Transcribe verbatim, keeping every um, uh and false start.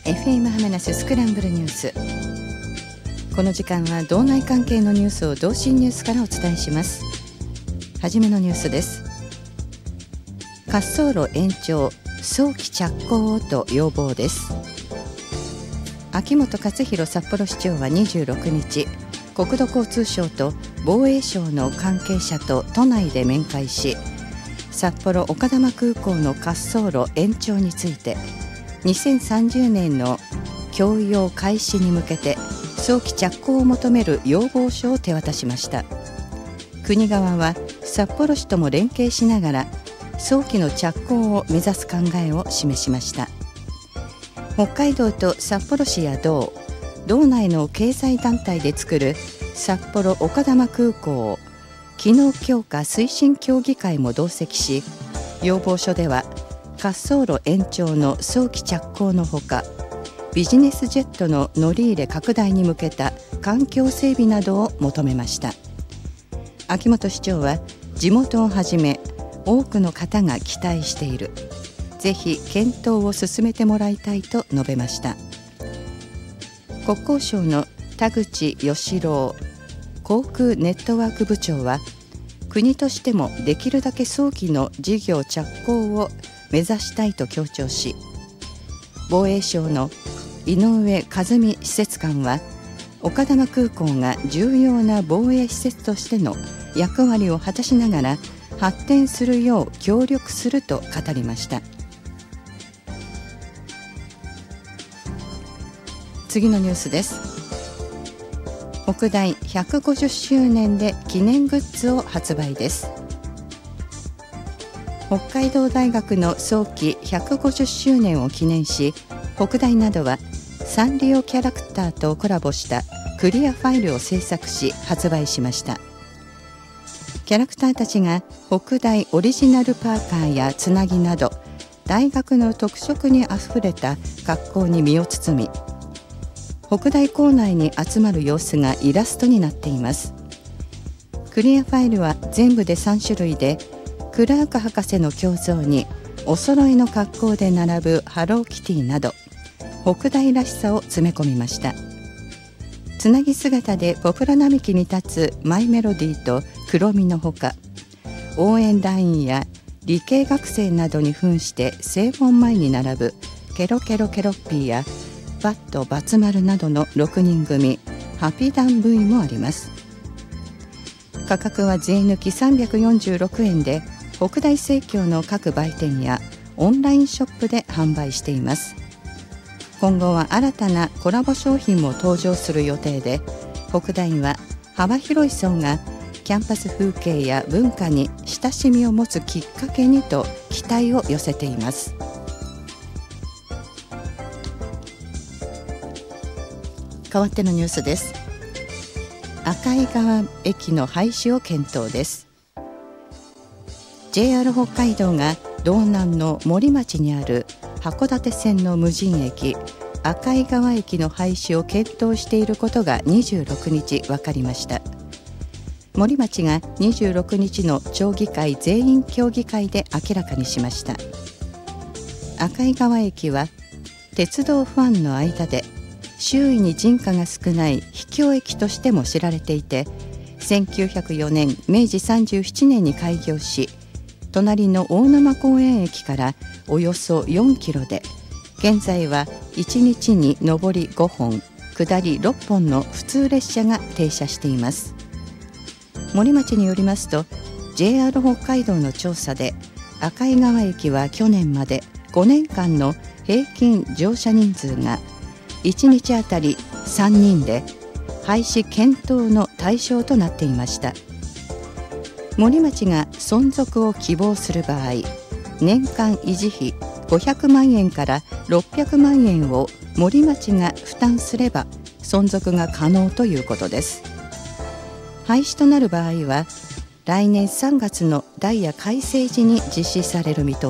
エフエム ハメナススクランブルニュース。この時間は道内関係のニュースを同心ニュースからお伝えします。はじめのニュースです。滑走路延長早期着工をと要望です。秋元克弘札幌市長はにじゅうろくにち、国土交通省と防衛省の関係者と都内で面会し、札幌丘珠空港の滑走路延長についてにせんさんじゅうねんの供用開始に向けて早期着工を求める要望書を手渡しました。国側は札幌市とも連携しながら早期の着工を目指す考えを示しました。北海道と札幌市や道、道内の経済団体で作る札幌丘珠空港機能強化推進協議会も同席し、要望書では滑走路延長の早期着工のほか、ビジネスジェットの乗り入れ拡大に向けた環境整備などを求めました。秋元市長は、地元をはじめ多くの方が期待している、ぜひ検討を進めてもらいたいと述べました。国交省の田口義郎航空ネットワーク部長は、国としてもできるだけ早期の事業着工を目指したいと強調し、防衛省の井上和美施設官は、丘珠空港が重要な防衛施設としての役割を果たしながら発展するよう協力すると語りました。次のニュースです。北大ひゃくごじゅっしゅうねんで記念グッズを発売です。北海道大学の創期ひゃくごじゅっしゅうねんを記念し、北大などはサンリオキャラクターとコラボしたクリアファイルを制作し発売しました。キャラクターたちが北大オリジナルパーカーやつなぎなど大学の特色にあふれた格好に身を包み、北大構内に集まる様子がイラストになっています。クリアファイルは全部でさんしゅるいで、クラーク博士の胸像にお揃いの格好で並ぶハローキティなど北大らしさを詰め込みました。つなぎ姿でポプラ並木に立つマイメロディーと黒みのほか、応援団員や理系学生などに扮して正門前に並ぶケロケロケロッピーやバットバツ丸などのろくにん組ハピダン V もあります。価格は税抜きさんびゃくよんじゅうろくえんで、北大生協の各売店やオンラインショップで販売しています。今後は新たなコラボ商品も登場する予定で、北大は幅広い層がキャンパス風景や文化に親しみを持つきっかけにと期待を寄せています。代わってのニュースです。赤井川駅の廃止を検討です。 ジェイアール 北海道が道南の森町にある函館線の無人駅赤井川駅の廃止を検討していることがにじゅうろくにち分かりました。森町がにじゅうろくにちの町議会全員協議会で明らかにしました。赤井川駅は鉄道ファンの間で周囲に人家が少ない秘境駅としても知られていて、せんきゅうひゃくよねんめいじさんじゅうななねんに開業し、隣の大沼公園駅からおよそよんキロで、現在はいちにちに上りごほん下りろっぽんの普通列車が停車しています。森町によりますと、 ジェイアール 北海道の調査で赤井川駅は去年までごねんかんの平均乗車人数がいちにちあたりさんにんで、廃止検討の対象となっていました。森町が存続を希望する場合、年間維持費ごひゃくまんえんからろっぴゃくまんえんを森町が負担すれば存続が可能ということです。廃止となる場合は来年さんがつのダイヤ改正時に実施される見通